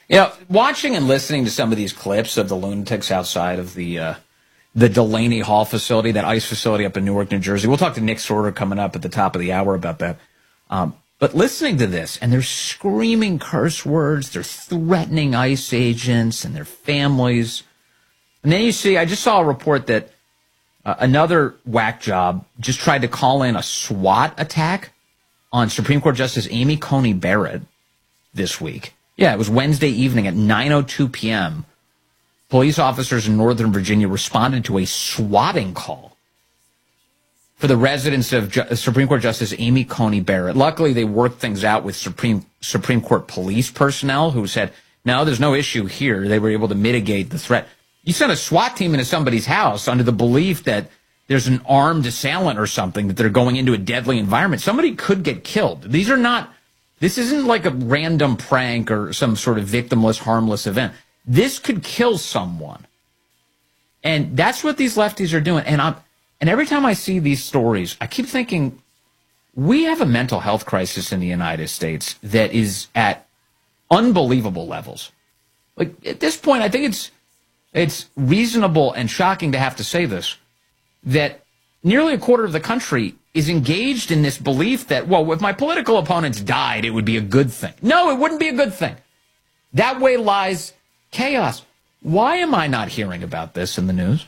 Watching and listening to some of these clips of the lunatics outside of the Delaney Hall facility, that ICE facility up in Newark, New Jersey. We'll talk to Nick Sorter coming up at the top of the hour about that. But listening to this, and they're screaming curse words, they're threatening ICE agents and their families. And then you see, I just saw a report that another whack job just tried to call in a SWAT attack on Supreme Court Justice Amy Coney Barrett this week. Yeah, it was Wednesday evening at 9:02 p.m. Police officers in Northern Virginia responded to a swatting call for the residence of Supreme Court Justice Amy Coney Barrett. Luckily, they worked things out with Supreme Court police personnel who said, no, there's no issue here. They were able to mitigate the threat. You send a SWAT team into somebody's house under the belief that there's an armed assailant or something, that they're going into a deadly environment. Somebody could get killed. This isn't like a random prank or some sort of victimless, harmless event. This could kill someone. And that's what these lefties are doing. And every time I see these stories, I keep thinking, we have a mental health crisis in the United States that is at unbelievable levels. Like, at this point, I think it's reasonable and shocking to have to say this, that nearly a quarter of the country is engaged in this belief that, well, if my political opponents died, it would be a good thing. No, it wouldn't be a good thing. That way lies chaos. Why am I not hearing about this in the news?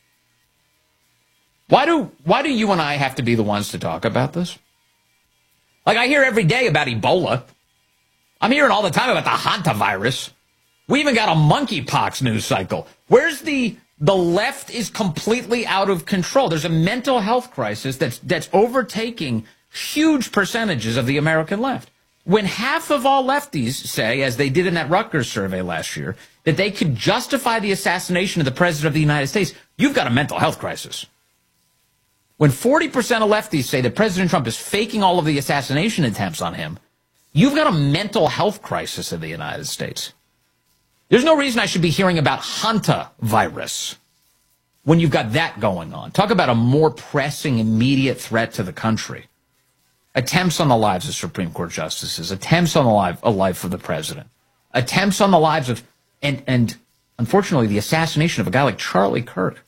Why do you and I have to be the ones to talk about this? Like, I hear every day about Ebola. I'm hearing all the time about the hantavirus. We even got a monkeypox news cycle. Where's the left is completely out of control. There's a mental health crisis that's overtaking huge percentages of the American left. When half of all lefties say, as they did in that Rutgers survey last year, that they could justify the assassination of the President of the United States, you've got a mental health crisis. When 40% of lefties say that President Trump is faking all of the assassination attempts on him, you've got a mental health crisis in the United States. There's no reason I should be hearing about hantavirus when you've got that going on. Talk about a more pressing, immediate threat to the country. Attempts on the lives of Supreme Court justices, attempts on the life of the president, attempts on the lives of, and unfortunately, the assassination of a guy like Charlie Kirk.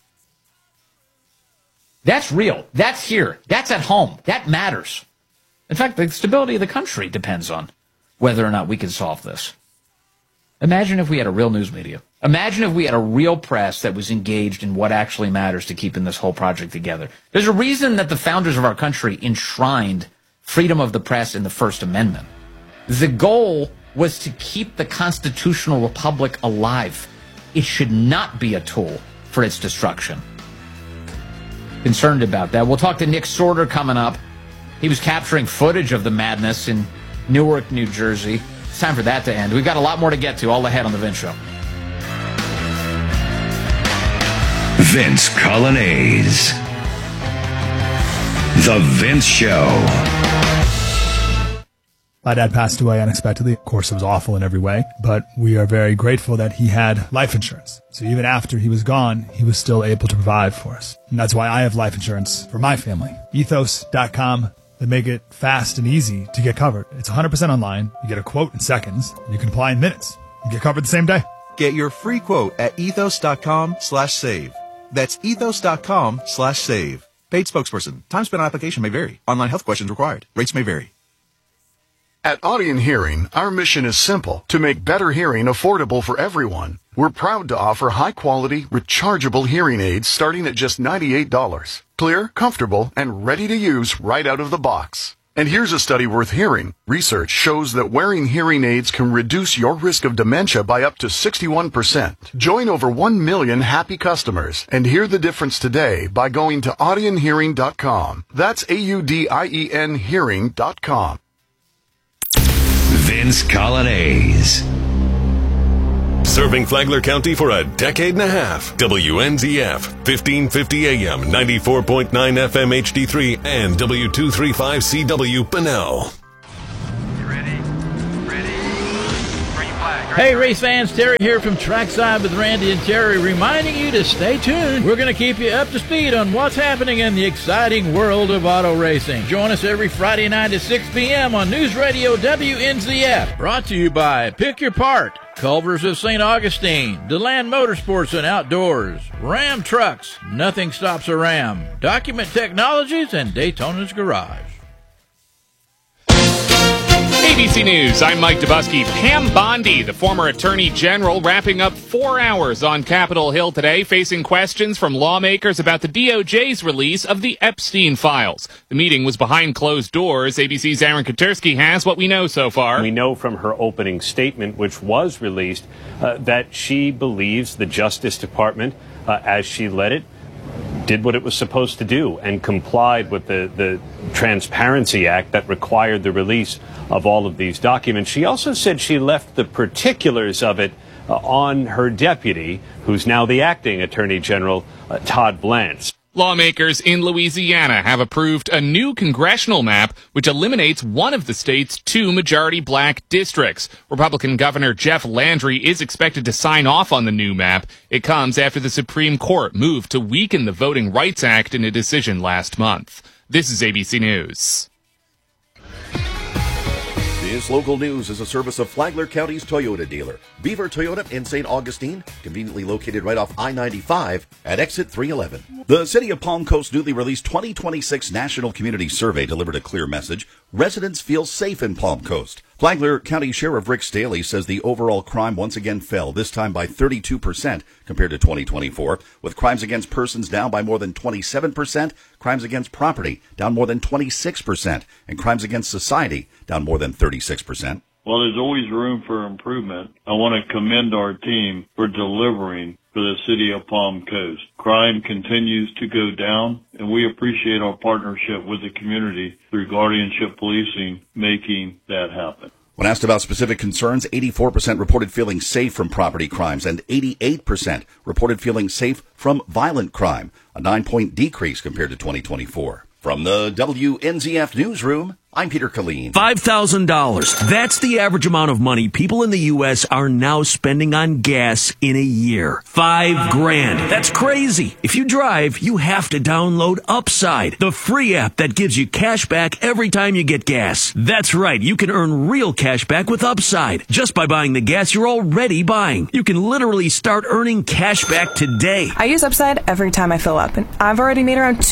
That's real. That's here. That's at home. That matters. In fact, the stability of the country depends on whether or not we can solve this. Imagine if we had a real news media. Imagine if we had a real press that was engaged in what actually matters to keeping this whole project together. There's a reason that the founders of our country enshrined freedom of the press in the First Amendment. The goal was to keep the constitutional republic alive. It should not be a tool for its destruction. Concerned about that. We'll talk to Nick Sorter coming up. He was capturing footage of the madness in Newark, New Jersey. It's time for that to end. We've got a lot more to get to, all ahead on The Vince Show. Vince Colonnese. The Vince Show. My dad passed away unexpectedly. Of course, it was awful in every way, but we are very grateful that he had life insurance. So even after he was gone, he was still able to provide for us. And that's why I have life insurance for my family. Ethos.com. They make it fast and easy to get covered. It's 100% online. You get a quote in seconds. You can apply in minutes. You get covered the same day. Get your free quote at ethos.com/save. That's ethos.com/save. Paid spokesperson. Time spent on application may vary. Online health questions required. Rates may vary. At Audion Hearing, our mission is simple: to make better hearing affordable for everyone. We're proud to offer high-quality, rechargeable hearing aids starting at just $98. Clear, comfortable, and ready to use right out of the box. And here's a study worth hearing. Research shows that wearing hearing aids can reduce your risk of dementia by up to 61%. Join over 1 million happy customers and hear the difference today by going to audionhearing.com. That's AUDIEN hearing.com. Vince Colonnese. Serving Flagler County for a decade and a half. WNZF, 1550 AM, 94.9 FM HD3, and W235CW Bunnell. Hey, race fans, Terry here from Trackside with Randy and Terry, reminding you to stay tuned. We're going to keep you up to speed on what's happening in the exciting world of auto racing. Join us every Friday night at 6 p.m. on News Radio WNZF. Brought to you by Pick Your Part. Culver's of St. Augustine, DeLand Motorsports and Outdoors, Ram Trucks, Nothing Stops a Ram, Document Technologies, and Daytona's Garage. ABC News, I'm Mike Dubusky. Pam Bondi, the former Attorney General, wrapping up 4 hours on Capitol Hill today, facing questions from lawmakers about the DOJ's release of the Epstein files. The meeting was behind closed doors. ABC's Aaron Katersky has what we know so far. We know from her opening statement, which was released, that she believes the Justice Department, as she led it, did what it was supposed to do and complied with the Transparency Act that required the release of all of these documents. She also said she left the particulars of it on her deputy, who's now the acting Attorney General, Todd Blanche. Lawmakers in Louisiana have approved a new congressional map which eliminates one of the state's 2 majority black districts. Republican Governor Jeff Landry is expected to sign off on the new map. It comes after the Supreme Court moved to weaken the Voting Rights Act in a decision last month. This is ABC News. This local news is a service of Flagler County's Toyota dealer, Beaver Toyota in St. Augustine, conveniently located right off I-95 at exit 311. The City of Palm Coast newly released 2026 National Community Survey delivered a clear message. Residents feel safe in Palm Coast. Flagler County Sheriff Rick Staley says the overall crime once again fell, this time by 32% compared to 2024, with crimes against persons down by more than 27%, crimes against property down more than 26%, and crimes against society down more than 36%. Well, there's always room for improvement. I want to commend our team for delivering for the City of Palm Coast. Crime continues to go down, and we appreciate our partnership with the community through guardianship policing, making that happen. When asked about specific concerns, 84% reported feeling safe from property crimes and 88% reported feeling safe from violent crime, a 9-point decrease compared to 2024. From the WNZF Newsroom, I'm Peter Killeen. $5,000. That's the average amount of money people in the U.S. are now spending on gas in a year. $5,000. That's crazy. If you drive, you have to download Upside, the free app that gives you cash back every time you get gas. That's right. You can earn real cash back with Upside just by buying the gas you're already buying. You can literally start earning cash back today. I use Upside every time I fill up, and I've already made around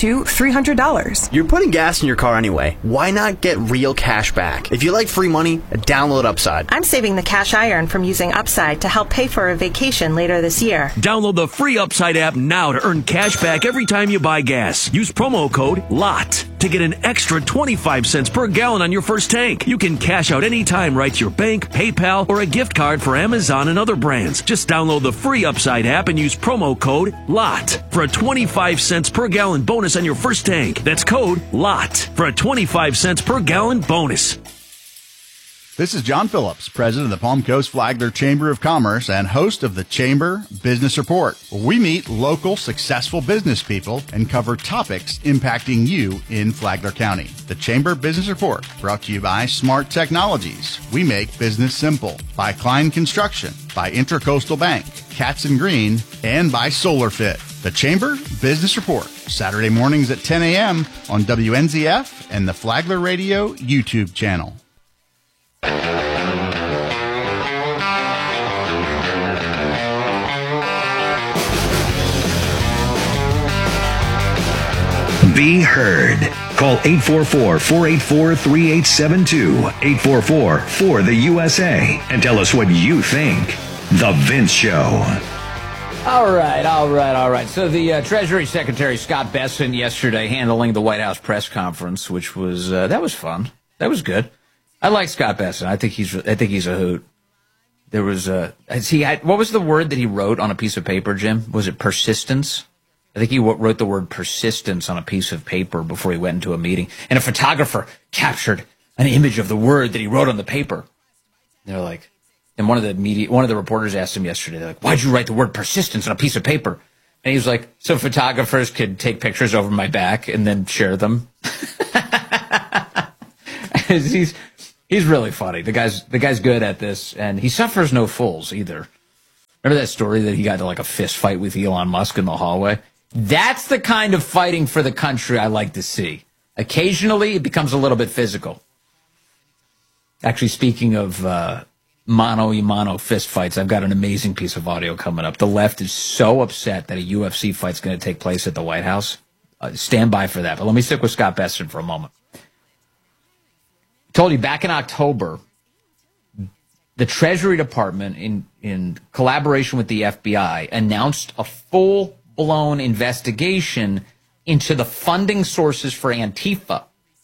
$300. You're putting gas in your car anyway. Why not get real cash back? If you like free money, download Upside. I'm saving the cash I earn from using Upside to help pay for a vacation later this year. Download the free Upside app now to earn cash back every time you buy gas. Use promo code LOT to get an extra 25 cents per gallon on your first tank. You can cash out anytime right to your bank, PayPal, or a gift card for Amazon and other brands. Just download the free Upside app and use promo code LOT for a 25 cents per gallon bonus on your first tank. That's code LOT for a 25 cents per gallon bonus. This is John Phillips, president of the Palm Coast Flagler Chamber of Commerce and host of the Chamber Business Report, where we meet local successful business people and cover topics impacting you in Flagler County. The Chamber Business Report, brought to you by Smart Technologies. We make business simple. By Klein Construction, by Intracoastal Bank, Katz & Green, and by SolarFit. The Chamber Business Report, Saturday mornings at 10 a.m. on WNZF and the Flagler Radio YouTube channel. Be heard. Call 844-484-3872, 844-4-the-USA, and tell us what you think. The Vince Show. All right. So the Treasury Secretary Scott Bessent yesterday handling the White House press conference, which was that was fun. That was good. I like Scott Bessent. I think he's a hoot. There was what was the word that he wrote on a piece of paper, Jim? Was it persistence? I think he wrote the word persistence on a piece of paper before he went into a meeting, and a photographer captured an image of the word that he wrote on the paper. They're like, and one of the reporters asked him yesterday, they're like, "Why'd you write the word persistence on a piece of paper?" And he was like, "So photographers could take pictures over my back and then share them." He's really funny. The guy's good at this, and he suffers no fools either. Remember that story that he got into like a fist fight with Elon Musk in the hallway? That's the kind of fighting for the country I like to see. Occasionally, it becomes a little bit physical. Actually, speaking of mano-a-mano fist fights. I've got an amazing piece of audio coming up. The left is so upset that a UFC fight's going to take place at the White House. Stand by for that. But let me stick with Scott Bessent for a moment. I told you back in October, the Treasury Department, in collaboration with the FBI, announced a full-blown investigation into the funding sources for Antifa.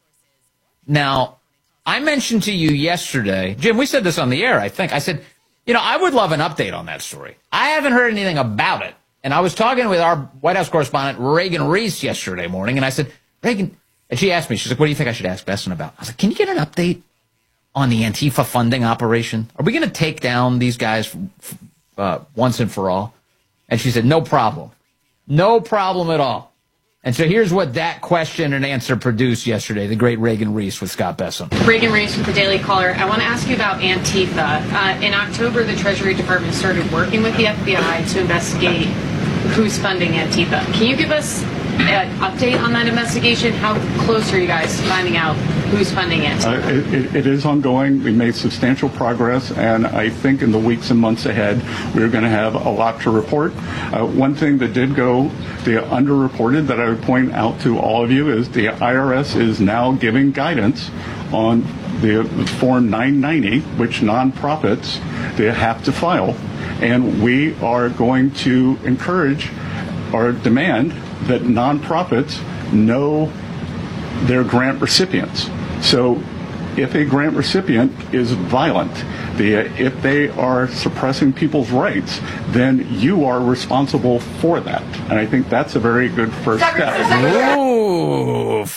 Now, I mentioned to you yesterday, Jim, we said this on the air, I think. I said, I would love an update on that story. I haven't heard anything about it. And I was talking with our White House correspondent, Reagan Reese, yesterday morning, and I said, Reagan, and she asked me, she's like, what do you think I should ask Bessent about? I was like, can you get an update on the Antifa funding operation? Are we going to take down these guys once and for all? And she said, no problem. No problem at all. And so here's what that question and answer produced yesterday, the great Reagan Reese with Scott Bessent. Reagan Reese with the Daily Caller. I want to ask you about Antifa. In October, the Treasury Department started working with the FBI to investigate who's funding Antifa. Can you give us an update on that investigation? How close are you guys to finding out who's funding Antifa? It is ongoing. We made substantial progress, and I think in the weeks and months ahead, we're going to have a lot to report. One thing that did go underreported that I would point out to all of you is the IRS is now giving guidance on the Form 990, which nonprofits they have to file. And we are going to encourage or demand that nonprofits know their grant recipients. So if a grant recipient is violent, if they are suppressing people's rights, then you are responsible for that. And I think that's a very good first step. Ooh,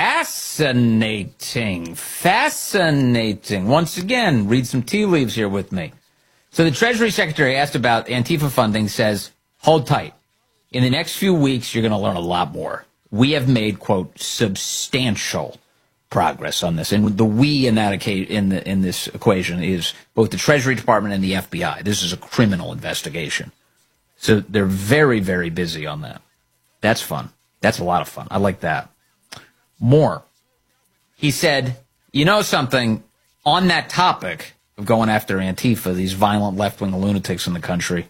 fascinating. Fascinating. Once again, read some tea leaves here with me. So the Treasury Secretary asked about Antifa funding, says, hold tight. In the next few weeks, you're going to learn a lot more. We have made, quote, substantial progress on this. And the we in that in this equation is both the Treasury Department and the FBI. This is a criminal investigation. So they're very, very busy on that. That's fun. That's a lot of fun. I like that. More. He said, you know something, on that topic of going after Antifa, these violent left-wing lunatics in the country,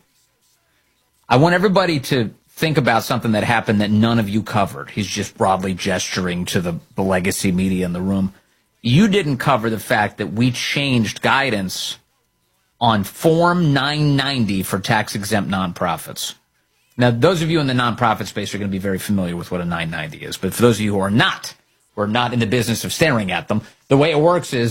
I want everybody to think about something that happened that none of you covered. He's just broadly gesturing to the legacy media in the room. You didn't cover the fact that we changed guidance on Form 990 for tax-exempt nonprofits. Now, those of you in the nonprofit space are going to be very familiar with what a 990 is. But for those of you who are not in the business of staring at them, the way it works is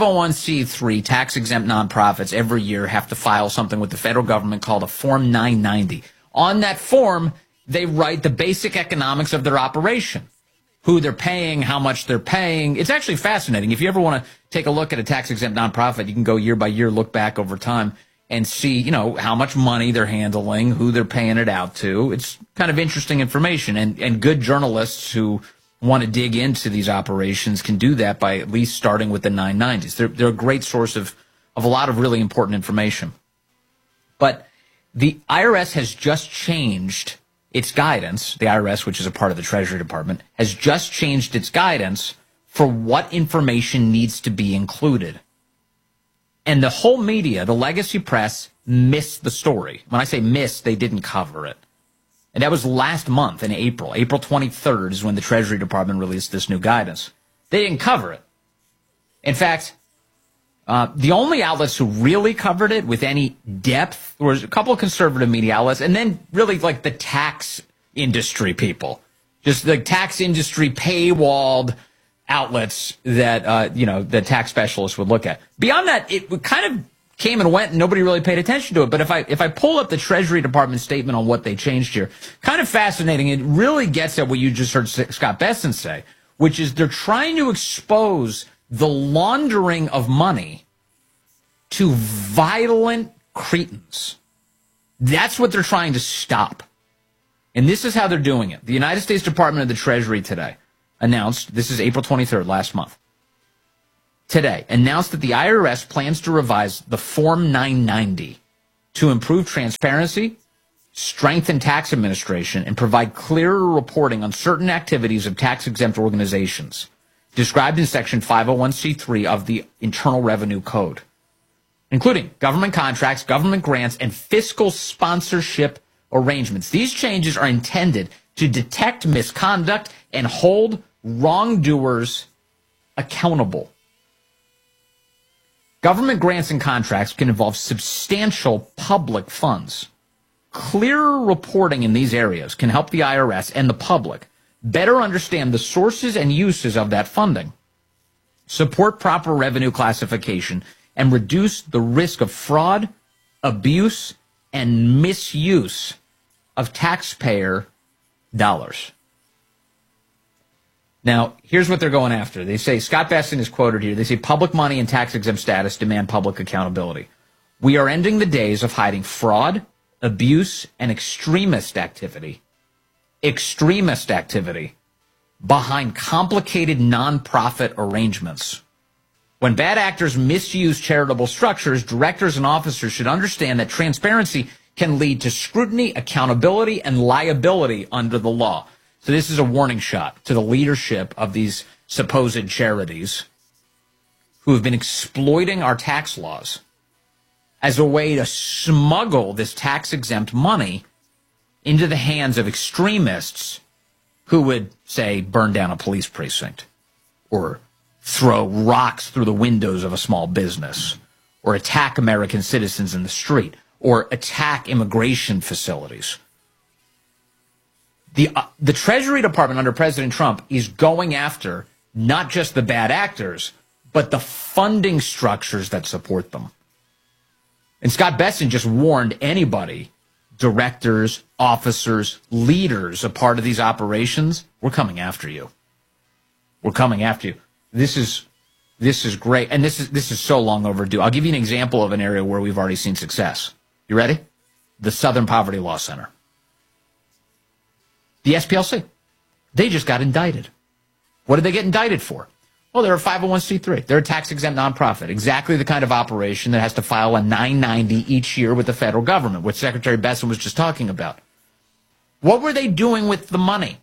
501c3 tax-exempt nonprofits every year have to file something with the federal government called a Form 990. On that form, they write the basic economics of their operation, who they're paying, how much they're paying. It's actually fascinating. If you ever want to take a look at a tax-exempt nonprofit, you can go year by year, look back over time, and see, how much money they're handling, who they're paying it out to. It's kind of interesting information, and good journalists who want to dig into these operations can do that by at least starting with the 990s. They're a great source of a lot of really important information. But the IRS has just changed its guidance. The IRS, which is a part of the Treasury Department, has just changed its guidance for what information needs to be included. And the whole media, the legacy press, missed the story. When I say missed, they didn't cover it. And that was last month in April. April 23rd is when the Treasury Department released this new guidance. They didn't cover it. In fact, the only outlets who really covered it with any depth was a couple of conservative media outlets, and then really like the tax industry people. Just the tax industry paywalled outlets that, the tax specialists would look at. Beyond that, it kind of came and went and nobody really paid attention to it. But if I pull up the Treasury Department statement on what they changed here, kind of fascinating. It really gets at what you just heard Scott Bessent say, which is they're trying to expose the laundering of money to violent cretins. That's what they're trying to stop. And this is how they're doing it. The United States Department of the Treasury today announced, this is April 23rd, last month, today, announced that the IRS plans to revise the Form 990 to improve transparency, strengthen tax administration, and provide clearer reporting on certain activities of tax-exempt organizations, described in Section 501c3 of the Internal Revenue Code. including government contracts, government grants, and fiscal sponsorship arrangements. These changes are intended to detect misconduct and hold wrongdoers accountable. Government grants and contracts can involve substantial public funds. Clearer reporting in these areas can help the IRS and the public better understand the sources and uses of that funding, support proper revenue classification, and reduce the risk of fraud, abuse, and misuse of taxpayer dollars. Now, here's what they're going after. They say, Scott Bessent is quoted here. They say, public money and tax-exempt status demand public accountability. We are ending the days of hiding fraud, abuse, and extremist activity behind complicated nonprofit arrangements. When bad actors misuse charitable structures, directors and officers should understand that transparency can lead to scrutiny, accountability, and liability under the law. So this is a warning shot to the leadership of these supposed charities who have been exploiting our tax laws as a way to smuggle this tax-exempt money into the hands of extremists who would, say, burn down a police precinct or throw rocks through the windows of a small business or attack American citizens in the street or attack immigration facilities. The Treasury Department under President Trump is going after not just the bad actors, but the funding structures that support them. And Scott Bessent just warned anybody, directors, officers, leaders, a part of these operations, we're coming after you. We're coming after you. This is great, and this is so long overdue. I'll give you an example of an area where we've already seen success. You ready? The Southern Poverty Law Center. The SPLC. They just got indicted. What did they get indicted for? Well, they're a 501c3. They're a tax-exempt nonprofit. Exactly the kind of operation that has to file a 990 each year with the federal government, which Secretary Bessent was just talking about. What were they doing with the money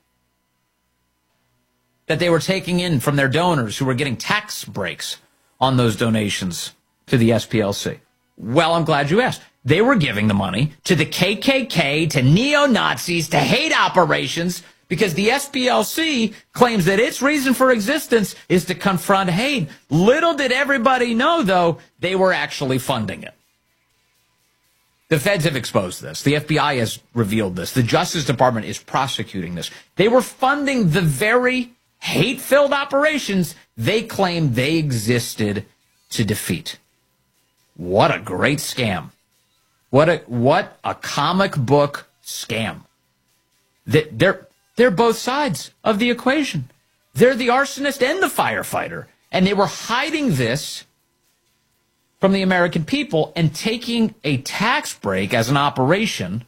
that they were taking in from their donors who were getting tax breaks on those donations to the SPLC? Well, I'm glad you asked. They were giving the money to the KKK, to neo-Nazis, to hate operations, because the SPLC claims that its reason for existence is to confront hate. Little did everybody know, though, they were actually funding it. The feds have exposed this. The FBI has revealed this. The Justice Department is prosecuting this. They were funding the very hate-filled operations they claim they existed to defeat. What a great scam. What a comic book scam. They're both sides of the equation. They're the arsonist and the firefighter. And they were hiding this from the American people and taking a tax break as an operation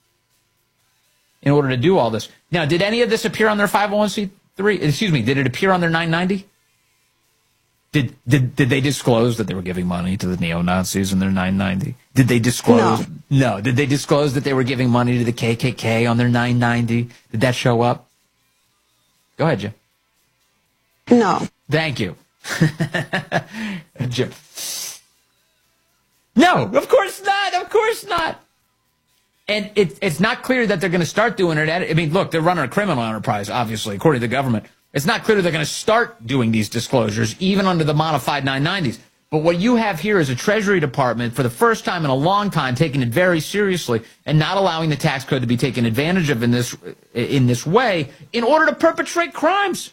in order to do all this. Now, did any of this appear on their 501c3? Excuse me, did it appear on their 990? Did they disclose that they were giving money to the neo-Nazis in their 990? Did they disclose? No. Did they disclose that they were giving money to the KKK on their 990? Did that show up? Go ahead, Jim. No. Thank you. Jim. No, of course not. Of course not. And it's not clear that they're going to start doing it. I mean, look, they're running a criminal enterprise, obviously, according to the government. It's not clear they're going to start doing these disclosures, even under the modified 990s. But what you have here is a Treasury Department, for the first time in a long time, taking it very seriously and not allowing the tax code to be taken advantage of in this way in order to perpetrate crimes.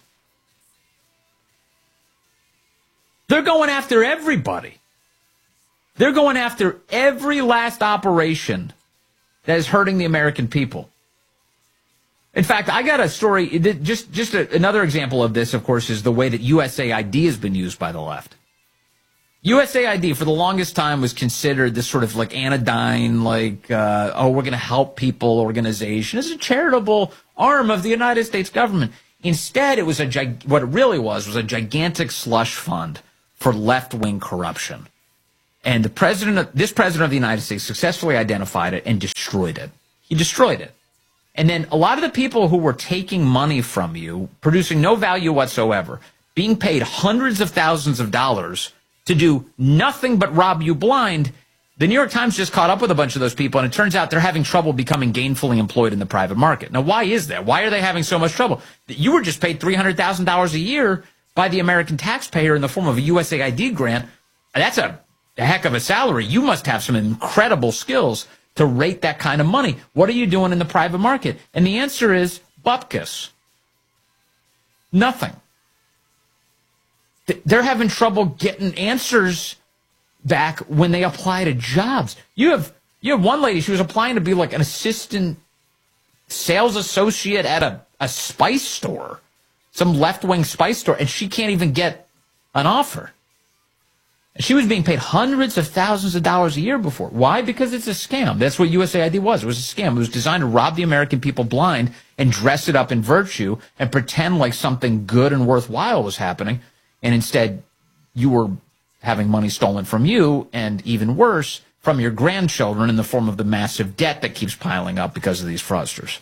They're going after everybody. They're going after every last operation that is hurting the American people. In fact, I got a story, another example of this, of course, is the way that USAID has been used by the left. USAID, for the longest time, was considered this sort of like anodyne, like, we're going to help people organization. It's a charitable arm of the United States government. Instead, it was what it really was a gigantic slush fund for left-wing corruption. And this president of the United States successfully identified it and destroyed it. He destroyed it. And then a lot of the people who were taking money from you, producing no value whatsoever, being paid hundreds of thousands of dollars to do nothing but rob you blind, the New York Times just caught up with a bunch of those people, and it turns out they're having trouble becoming gainfully employed in the private market. Now, why is that? Why are they having so much trouble? You were just paid $300,000 a year by the American taxpayer in the form of a USAID grant. That's a heck of a salary. You must have some incredible skills to rate that kind of money. What are you doing in the private market? And the answer is bupkis. Nothing. They're having trouble getting answers back when they apply to jobs. You have one lady, she was applying to be like an assistant sales associate at a spice store, some left-wing spice store, and she can't even get an offer. She was being paid hundreds of thousands of dollars a year before. Why? Because it's a scam. That's what USAID was. It was a scam. It was designed to rob the American people blind and dress it up in virtue and pretend like something good and worthwhile was happening. And instead, you were having money stolen from you, and even worse, from your grandchildren in the form of the massive debt that keeps piling up because of these fraudsters.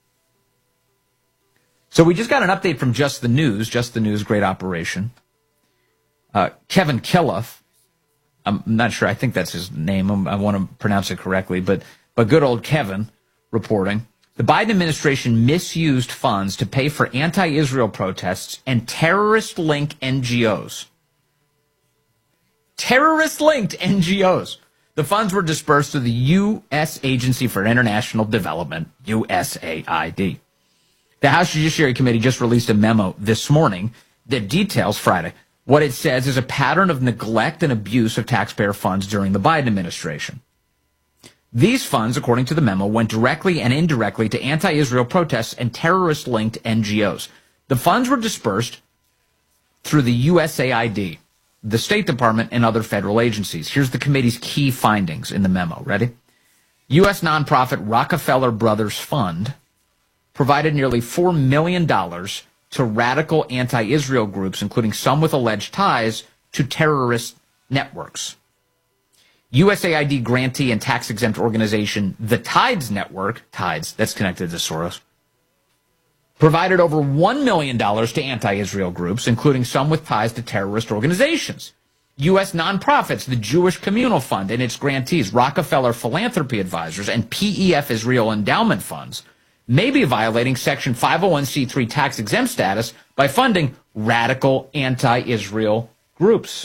So we just got an update from Just the News, great operation. Kevin Killiff, I'm not sure, I think that's his name, I want to pronounce it correctly, but good old Kevin reporting, the Biden administration misused funds to pay for anti-Israel protests and terrorist-linked NGOs. Terrorist-linked NGOs. The funds were dispersed to the U.S. Agency for International Development, USAID. The House Judiciary Committee just released a memo this morning that details Friday. What it says is a pattern of neglect and abuse of taxpayer funds during the Biden administration. These funds, according to the memo, went directly and indirectly to anti-Israel protests and terrorist-linked NGOs. The funds were dispersed through the USAID, the State Department, and other federal agencies. Here's the committee's key findings in the memo. Ready? U.S. nonprofit Rockefeller Brothers Fund provided nearly $4 million to radical anti-Israel groups, including some with alleged ties to terrorist networks. USAID grantee and tax-exempt organization, the Tides Network, Tides, that's connected to Soros, provided over $1 million to anti-Israel groups, including some with ties to terrorist organizations. U.S. nonprofits, the Jewish Communal Fund and its grantees, Rockefeller Philanthropy Advisors, and PEF Israel Endowment Funds, may be violating Section 501c3 tax-exempt status by funding radical anti-Israel groups.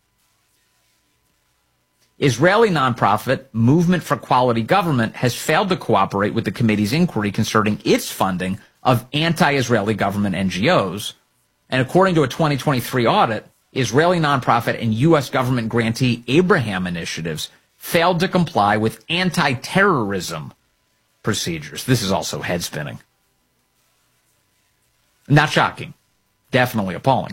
Israeli nonprofit Movement for Quality Government has failed to cooperate with the committee's inquiry concerning its funding of anti-Israeli government NGOs. And according to a 2023 audit, Israeli nonprofit and U.S. government grantee Abraham Initiatives failed to comply with anti-terrorism procedures. This is also head-spinning. Not shocking. Definitely appalling.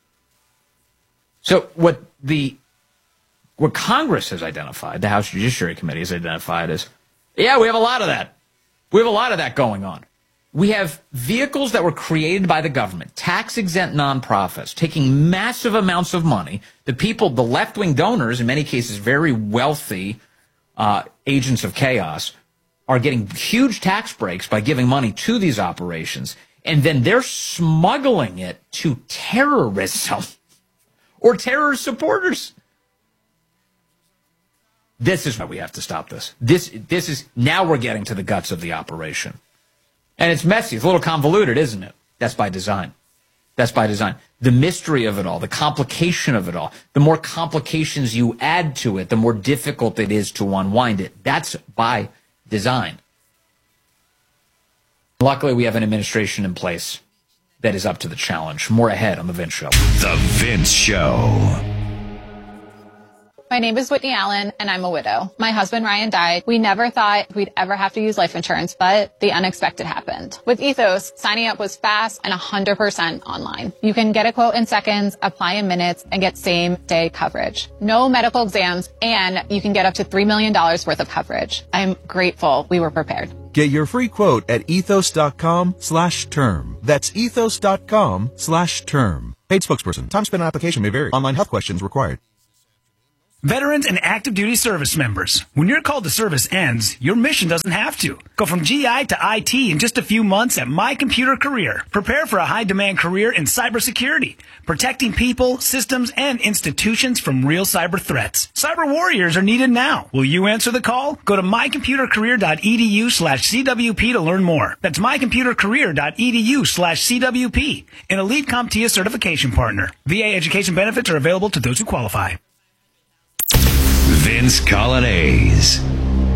So what Congress has identified, the House Judiciary Committee has identified is, yeah, we have a lot of that. We have a lot of that going on. We have vehicles that were created by the government, tax-exempt nonprofits, taking massive amounts of money. The people, the left-wing donors, in many cases very wealthy agents of chaos, are getting huge tax breaks by giving money to these operations, and then they're smuggling it to terrorism or terrorist supporters. This is why we have to stop this. This is, now we're getting to the guts of the operation. And it's messy. It's a little convoluted, isn't it? That's by design. That's by design. The mystery of it all, the complication of it all, the more complications you add to it, the more difficult it is to unwind it. That's by design. Luckily, we have an administration in place that is up to the challenge. More ahead on The Vince Show. The Vince Show. My name is Whitney Allen, and I'm a widow. My husband, Ryan, died. We never thought we'd ever have to use life insurance, but the unexpected happened. With Ethos, signing up was fast and 100% online. You can get a quote in seconds, apply in minutes, and get same-day coverage. No medical exams, and you can get up to $3 million worth of coverage. I'm grateful we were prepared. Get your free quote at ethos.com/term. That's ethos.com/term. Paid spokesperson. Time spent on application may vary. Online health questions required. Veterans and active duty service members, when your call to service ends, your mission doesn't have to. Go from GI to IT in just a few months at My Computer Career. Prepare for a high-demand career in cybersecurity, protecting people, systems, and institutions from real cyber threats. Cyber warriors are needed now. Will you answer the call? Go to mycomputercareer.edu/CWP to learn more. That's mycomputercareer.edu/CWP. An elite CompTIA certification partner. VA education benefits are available to those who qualify. Vince Colonnese.